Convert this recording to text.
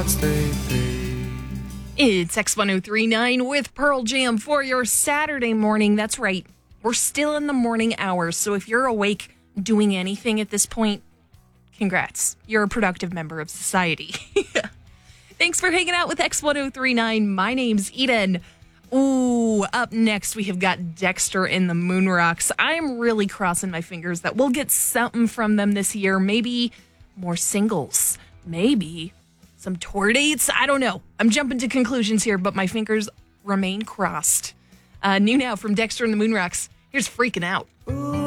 It's X1039 with Pearl Jam for your Saturday morning. That's right. We're still in the morning hours, so if you're awake doing anything at this point, congrats. You're a productive member of society. Thanks for hanging out with X1039. My name's Eden. Ooh, up next we have got Dexter and the Moonrocks. I'm really crossing my fingers that we'll get something from them this year. Maybe more singles. Maybe some tour dates. I don't know. I'm jumping to conclusions here, but my fingers remain crossed. New now from Dexter and the Moonrocks. Here's Freaking Out. Ooh.